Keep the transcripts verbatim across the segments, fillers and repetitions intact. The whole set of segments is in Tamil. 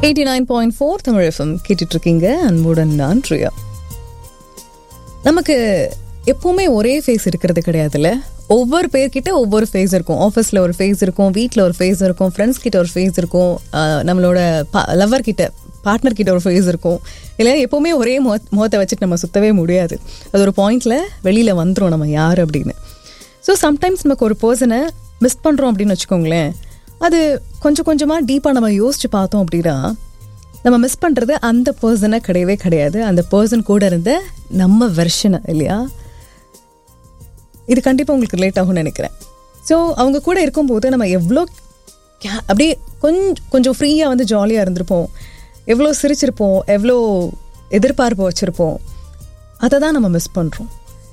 Eighty nine point four Tamil FM கேட்டுட்டு இருக்கீங்க. அன்புடன் நான் ரியா. நமக்கு எப்பவுமே ஒரே ஃபேஸ் இருக்கிறது கிடையாதுல்ல. ஒவ்வொரு பேர்கிட்ட ஒவ்வொரு ஃபேஸ் இருக்கும். ஆஃபீஸில் ஒரு ஃபேஸ் இருக்கும், வீட்டில் ஒரு ஃபேஸ் இருக்கும், ஃப்ரெண்ட்ஸ் கிட்ட ஒரு ஃபேஸ் இருக்கும், நம்மளோட லவர் கிட்ட பார்ட்னர் கிட்ட ஒரு ஃபேஸ் இருக்கும். இல்லை எப்போவுமே ஒரே முக முகத்தை வச்சுட்டு நம்ம சுற்றவே முடியாது. அது ஒரு பாயிண்டில் வெளியில் வந்துடும் நம்ம யார் அப்படின்னு. ஸோ சம்டைம்ஸ் நமக்கு ஒரு பர்சனை மிஸ் பண்ணுறோம் அப்படின்னு வச்சுக்கோங்களேன். அது கொஞ்சம் கொஞ்சமாக டீப்பாக நம்ம யோசிச்சு பார்த்தோம் அப்படின்னா நம்ம மிஸ் பண்ணுறது அந்த பர்சனை கிடையவே கிடையாது, அந்த பர்சன் கூட இருந்த நம்ம வெர்ஷனை இல்லையா. இது கண்டிப்பாக உங்களுக்கு ரிலேட் ஆகும்னு நினைக்கிறேன். ஸோ அவங்க கூட இருக்கும்போது நம்ம எவ்வளோ அப்படியே கொஞ்சம் கொஞ்சம் ஃப்ரீயாக வந்து ஜாலியாக இருந்திருப்போம், எவ்வளோ சிரிச்சிருப்போம், எவ்வளோ எதிர்பார்ப்பு வச்சுருப்போம், அதை தான் நம்ம மிஸ் பண்ணுறோம்.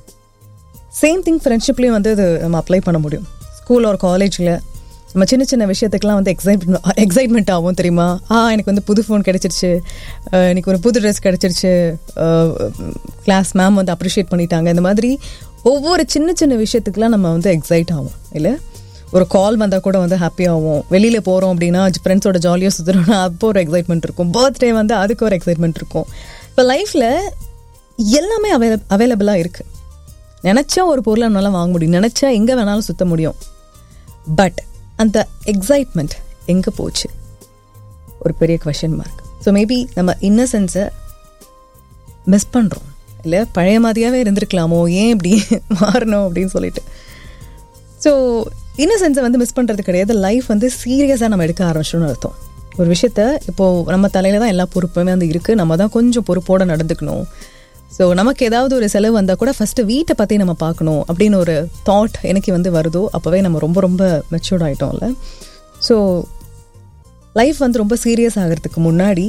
சேம் திங் ஃப்ரெண்ட்ஷிப்லேயும் வந்து அது நம்ம அப்ளை பண்ண முடியும். ஸ்கூல் ஒரு காலேஜில் நம்ம சின்ன சின்ன விஷயத்துக்கெலாம் வந்து எக்ஸைட்மெண்ட் எக்ஸைட்மெண்ட் ஆகும் தெரியுமா. ஆ எனக்கு வந்து புது ஃபோன் கிடச்சிருச்சு, எனக்கு ஒரு புது ட்ரெஸ் கிடச்சிருச்சு, கிளாஸ் மேம் வந்து அப்ரிஷியேட் பண்ணிட்டாங்க. இந்த மாதிரி ஒவ்வொரு சின்ன சின்ன விஷயத்துக்கெலாம் நம்ம வந்து எக்ஸைட் ஆகும் இல்லை. ஒரு கால் வந்தால் கூட வந்து ஹாப்பி ஆகும். வெளியில் போகிறோம் அப்படின்னா ஃப்ரெண்ட்ஸோட ஜாலியாக சுற்றுறோம்னா அப்போ ஒரு எக்ஸைட்மெண்ட் இருக்கும். பர்த்டே வந்து அதுக்கு ஒரு எக்ஸைட்மெண்ட் இருக்கும். இப்போ லைஃப்பில் எல்லாமே அவைல அவைலபிளாக இருக்குது. நினச்சா ஒரு பொருளை நம்மளால வாங்க முடியும், நினச்சா எங்கே வேணாலும் சுற்ற முடியும். பட் அந்த எக்ஸைட்மெண்ட் எங்கே போச்சு ஒரு பெரிய கொஷின் மார்க். ஸோ மேபி நம்ம இன்னசென்ஸை மிஸ் பண்ணுறோம் இல்லை. பழைய மாதிரியாகவே இருந்திருக்கலாமோ, ஏன் இப்படி மாறணும் அப்படின்னு சொல்லிட்டு. ஸோ இன்னசென்ஸை வந்து மிஸ் பண்ணுறது கிடையாது. லைஃப் வந்து சீரியஸாக நம்ம எடுக்க ஆரம்பிச்சோன்னு அர்த்தம். ஒரு விஷயத்த இப்போது நம்ம தலையில் தான் எல்லா பொறுப்புமே வந்து இருக்குது, நம்ம தான் கொஞ்சம் பொறுப்போடு நடந்துக்கணும். ஸோ நமக்கு ஏதாவது ஒரு செலவு வந்தால் கூட ஃபஸ்ட்டு வீட்டை பற்றி நம்ம பார்க்கணும் அப்படின்னு ஒரு தாட் எனக்கு வந்து வருதோ அப்போவே நம்ம ரொம்ப ரொம்ப மெச்சூர்ட் ஆகிட்டோம்ல. ஸோ லைஃப் வந்து ரொம்ப சீரியஸ் ஆகிறதுக்கு முன்னாடி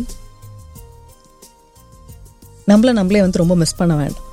நம்மளை நம்மளே வந்து ரொம்ப மிஸ் பண்ண வேண்டாம்.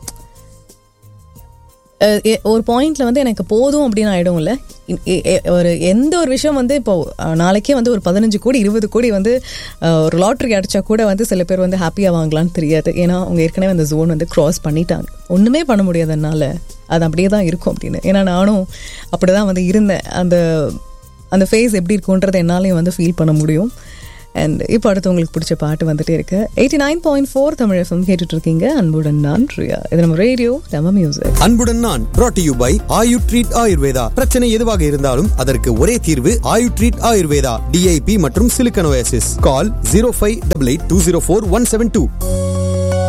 ஒரு பாயிண்டில் வந்து எனக்கு போதும் அப்படின்னு ஆகிடும் இல்லை. ஒரு எந்த ஒரு விஷயம் வந்து இப்போ நாளைக்கே வந்து ஒரு பதினஞ்சு கோடி இருபது கோடி வந்து ஒரு லாட்ரி அடித்தா கூட வந்து சில பேர் வந்து ஹாப்பியாக வாங்கலான்னு தெரியாது. ஏன்னா அவங்க ஏற்கனவே அந்த ஜோன் வந்து க்ராஸ் பண்ணிட்டாங்க. ஒன்றுமே பண்ண முடியாதனால அது அப்படியே தான் இருக்கும் அப்படின்னு. ஏன்னா நானும் அப்படி தான் வந்து இருந்தேன். அந்த அந்த ஃபேஸ் எப்படி இருக்குன்றதை என்னாலையும் வந்து ஃபீல் பண்ண முடியும். அண்ட் இப்போ அடுத்து உங்களுக்கு பிடிச்ச பாட்டு வந்துட்டே இருக்கு. Eighty nine point four Tamil FM கேட்டுட்டு இருக்கீங்க. அன்புடன் நான் ரியா. இது நம்ம ரேடியோ, நம்ம மியூசிக். அன்புடன் நான் brought to you by Ayu treat Ayurveda. பிரச்சனை எதுவாக இருந்தாலும் அதற்கு ஒரே தீர்வு ஆயு ட்ரீட் ஆயுர்வேதா. டிஐபி மற்றும் சிலிக்கன் ஓஎஸ்எஸ். கால் zero five eight eight two zero four one seven two.